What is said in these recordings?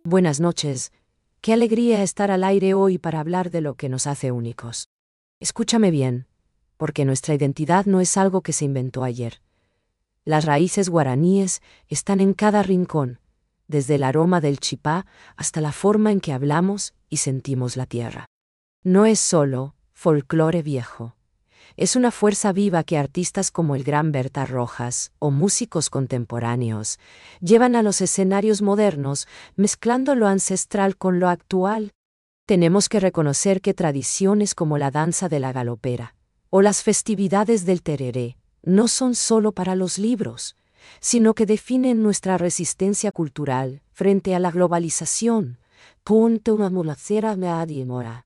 Buenas noches. Qué alegría estar al aire hoy para hablar de lo que nos hace únicos. Escúchame bien, porque nuestra identidad no es algo que se inventó ayer. Las raíces guaraníes están en cada rincón, desde el aroma del chipá hasta la forma en que hablamos y sentimos la tierra. No es solo folclore viejo. Es una fuerza viva que artistas como el gran Berta Rojas o músicos contemporáneos llevan a los escenarios modernos, mezclando lo ancestral con lo actual. Tenemos que reconocer que tradiciones como la danza de la galopera o las festividades del tereré no son solo para los libros, sino que definen nuestra resistencia cultural frente a la globalización. Punto una mulacera me adimora.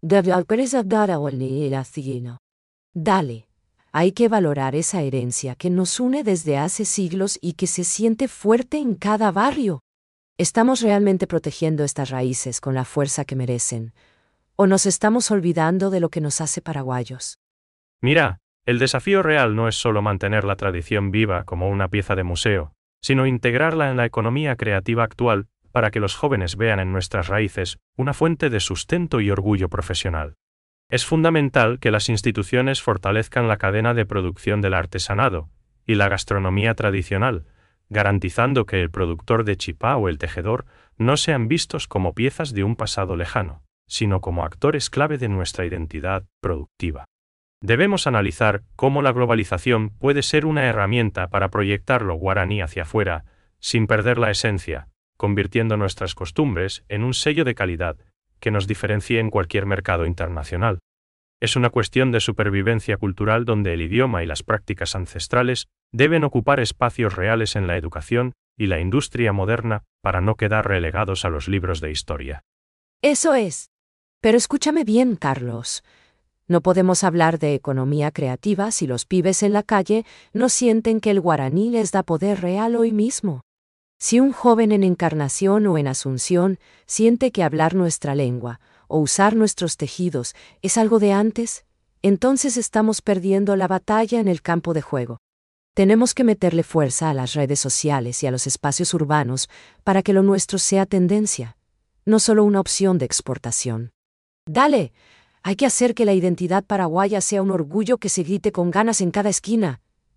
Dale, hay que valorar esa herencia que nos une desde hace siglos y que se siente fuerte en cada barrio. ¿Estamos realmente protegiendo estas raíces con la fuerza que merecen? ¿O nos estamos olvidando de lo que nos hace paraguayos? Mira, el desafío real no es solo mantener la tradición viva como una pieza de museo, sino integrarla en la economía creativa actual para que los jóvenes vean en nuestras raíces una fuente de sustento y orgullo profesional. Es fundamental que las instituciones fortalezcan la cadena de producción del artesanado y la gastronomía tradicional, garantizando que el productor de chipá o el tejedor no sean vistos como piezas de un pasado lejano, sino como actores clave de nuestra identidad productiva. Debemos analizar cómo la globalización puede ser una herramienta para proyectar lo guaraní hacia afuera, sin perder la esencia, convirtiendo nuestras costumbres en un sello de calidad que nos diferencie en cualquier mercado internacional. Es una cuestión de supervivencia cultural donde el idioma y las prácticas ancestrales deben ocupar espacios reales en la educación y la industria moderna para no quedar relegados a los libros de historia. Eso es. Pero escúchame bien, Carlos. No podemos hablar de economía creativa si los pibes en la calle no sienten que el guaraní les da poder real hoy mismo. Si un joven en Encarnación o en Asunción siente que hablar nuestra lengua o usar nuestros tejidos es algo de antes, entonces estamos perdiendo la batalla en el campo de juego. Tenemos que meterle fuerza a las redes sociales y a los espacios urbanos para que lo nuestro sea tendencia, no solo una opción de exportación. Dale, hay que hacer que la identidad paraguaya sea un orgullo que se grite con ganas en cada esquina.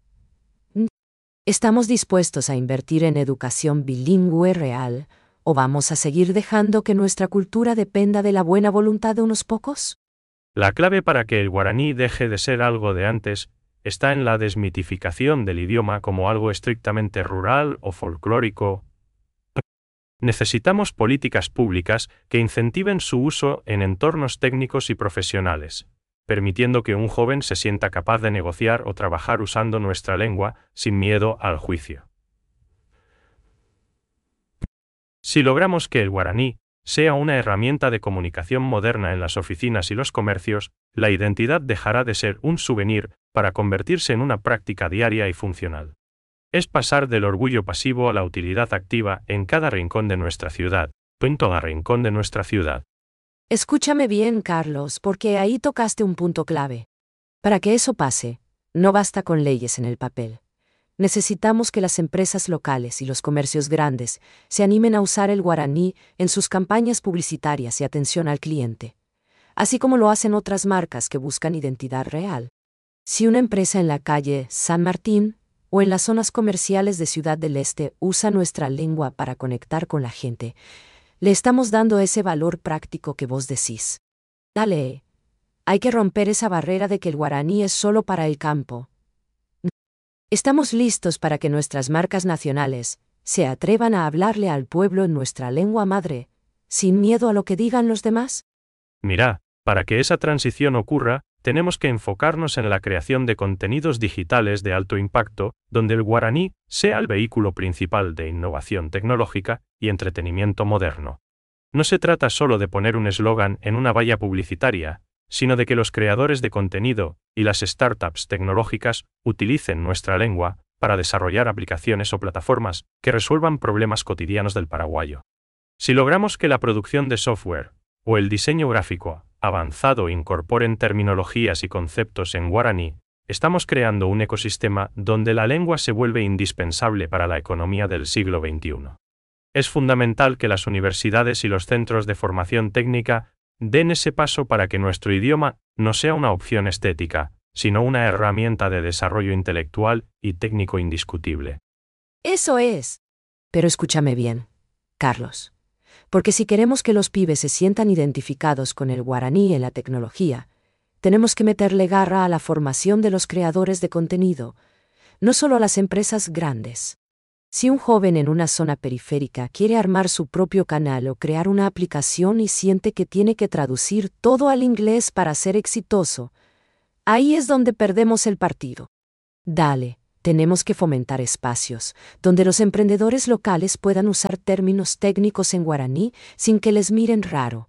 ¿Estamos dispuestos a invertir en educación bilingüe real, o vamos a seguir dejando que nuestra cultura dependa de la buena voluntad de unos pocos? La clave para que el guaraní deje de ser algo de antes está en la desmitificación del idioma como algo estrictamente rural o folclórico. Necesitamos políticas públicas que incentiven su uso en entornos técnicos y profesionales, permitiendo que un joven se sienta capaz de negociar o trabajar usando nuestra lengua sin miedo al juicio. Si logramos que el guaraní sea una herramienta de comunicación moderna en las oficinas y los comercios, la identidad dejará de ser un souvenir para convertirse en una práctica diaria y funcional. Es pasar del orgullo pasivo a la utilidad activa en cada rincón de nuestra ciudad, Escúchame bien, Carlos, porque ahí tocaste un punto clave. Para que eso pase, no basta con leyes en el papel. Necesitamos que las empresas locales y los comercios grandes se animen a usar el guaraní en sus campañas publicitarias y atención al cliente, así como lo hacen otras marcas que buscan identidad real. Si una empresa en la calle San Martín o en las zonas comerciales de Ciudad del Este usa nuestra lengua para conectar con la gente, le estamos dando ese valor práctico que vos decís. Dale, hay que romper esa barrera de que el guaraní es solo para el campo. Estamos listos para que nuestras marcas nacionales se atrevan a hablarle al pueblo en nuestra lengua madre, sin miedo a lo que digan los demás. Mira, para que esa transición ocurra, tenemos que enfocarnos en la creación de contenidos digitales de alto impacto, donde el guaraní sea el vehículo principal de innovación tecnológica y entretenimiento moderno. No se trata solo de poner un eslogan en una valla publicitaria, sino de que los creadores de contenido y las startups tecnológicas utilicen nuestra lengua para desarrollar aplicaciones o plataformas que resuelvan problemas cotidianos del paraguayo. Si logramos que la producción de software o el diseño gráfico avanzado incorporen terminologías y conceptos en guaraní, estamos creando un ecosistema donde la lengua se vuelve indispensable para la economía del siglo XXI. Es fundamental que las universidades y los centros de formación técnica den ese paso para que nuestro idioma no sea una opción estética, sino una herramienta de desarrollo intelectual y técnico indiscutible. Eso es. Pero escúchame bien, Carlos. Porque si queremos que los pibes se sientan identificados con el guaraní en la tecnología, tenemos que meterle garra a la formación de los creadores de contenido, no solo a las empresas grandes. Si un joven en una zona periférica quiere armar su propio canal o crear una aplicación y siente que tiene que traducir todo al inglés para ser exitoso, ahí es donde perdemos el partido. Dale, tenemos que fomentar espacios donde los emprendedores locales puedan usar términos técnicos en guaraní sin que les miren raro.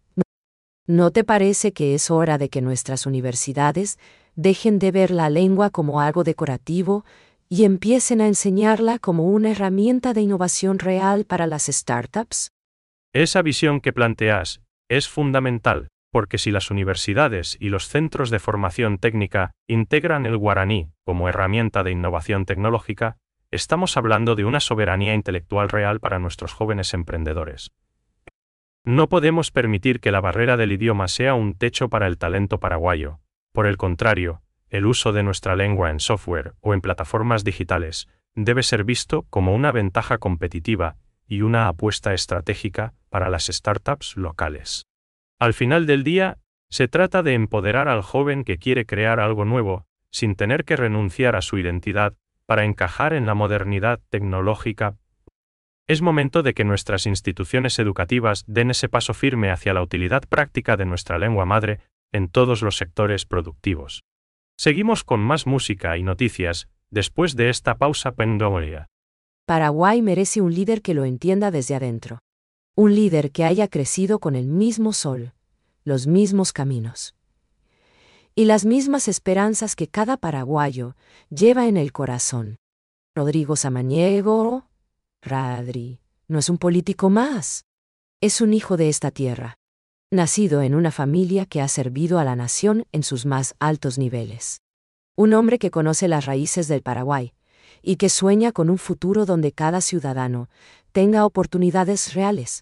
¿No te parece que es hora de que nuestras universidades dejen de ver la lengua como algo decorativo y empiecen a enseñarla como una herramienta de innovación real para las startups? Esa visión que planteas es fundamental, porque si las universidades y los centros de formación técnica integran el guaraní como herramienta de innovación tecnológica, estamos hablando de una soberanía intelectual real para nuestros jóvenes emprendedores. No podemos permitir que la barrera del idioma sea un techo para el talento paraguayo. Por el contrario, el uso de nuestra lengua en software o en plataformas digitales debe ser visto como una ventaja competitiva y una apuesta estratégica para las startups locales. Al final del día, se trata de empoderar al joven que quiere crear algo nuevo, sin tener que renunciar a su identidad, para encajar en la modernidad tecnológica. Es momento de que nuestras instituciones educativas den ese paso firme hacia la utilidad práctica de nuestra lengua madre en todos los sectores productivos. Seguimos con más música y noticias, después de esta pausa pendoria. Paraguay merece un líder que lo entienda desde adentro. Un líder que haya crecido con el mismo sol, los mismos caminos y las mismas esperanzas que cada paraguayo lleva en el corazón. Rodrigo Samaniego, Radri, no es un político más. Es un hijo de esta tierra, nacido en una familia que ha servido a la nación en sus más altos niveles. Un hombre que conoce las raíces del Paraguay y que sueña con un futuro donde cada ciudadano tenga oportunidades reales.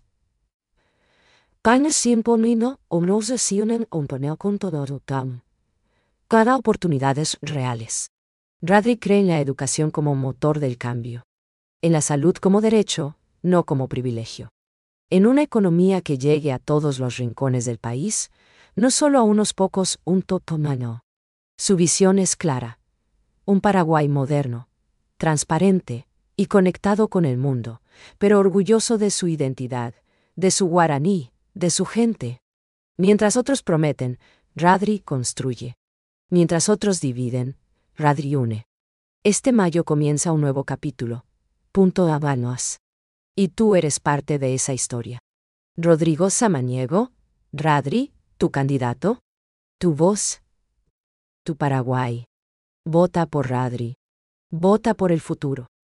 Cada oportunidades reales. Radri cree en la educación como motor del cambio. En la salud como derecho, no como privilegio. En una economía que llegue a todos los rincones del país, no solo a unos pocos, un totomano. Su visión es clara. Un Paraguay moderno, transparente y conectado con el mundo, pero orgulloso de su identidad, de su guaraní, de su gente. Mientras otros prometen, Radri construye. Mientras otros dividen, Radri une. Este mayo comienza un nuevo capítulo. Punto Habanos. Y tú eres parte de esa historia. Rodrigo Samaniego, Radri, tu candidato, tu voz, tu Paraguay. Vota por Radri. Vota por el futuro.